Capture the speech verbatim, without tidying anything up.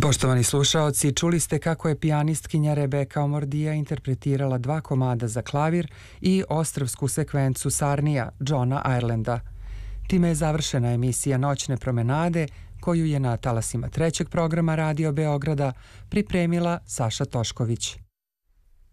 Poštovani slušaoci, čuli ste kako je pijanistkinja Rebeka Omordija interpretirala dva komada za klavir i ostrvsku sekvencu Sarnija Johna Irelanda. Time je završena emisija Noćne promenade, koju je na talasima trećeg programa Radio Beograda pripremila Saša Tošković.